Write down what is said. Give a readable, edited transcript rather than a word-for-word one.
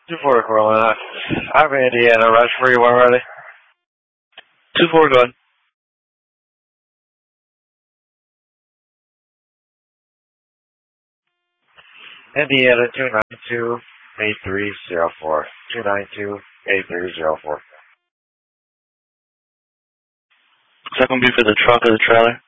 2-4 Corona. I'm Indiana. Rush for you when ready. 2-4, go ahead. Indiana 292-8304. 292-8304. Is that going to be for the truck or the trailer?